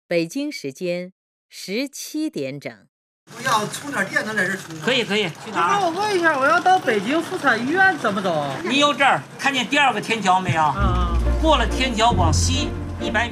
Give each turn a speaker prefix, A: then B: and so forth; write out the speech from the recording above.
A: 北京时间17点整。
B: 我要充点电能在这充吗？
C: 可以，去哪儿？
D: 我问一下，我要到北京妇产医院怎么走？
C: 你由这儿看见第2个天桥没有？过了天桥往西100米。